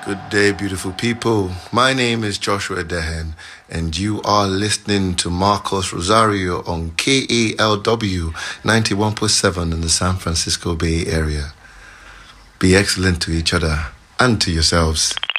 Good day, beautiful people. My name is Joshua Dehen, and you are listening to Marcos Rosario on KALW 91.7 in the San Francisco Bay Area. Be excellent to each other and to yourselves.